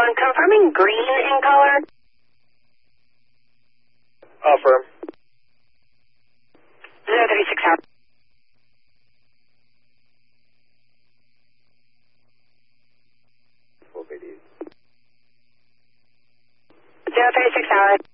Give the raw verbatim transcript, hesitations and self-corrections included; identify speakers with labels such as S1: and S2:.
S1: one, confirming green in color.
S2: Affirm.
S1: zero three six Howard. zero three six Howard.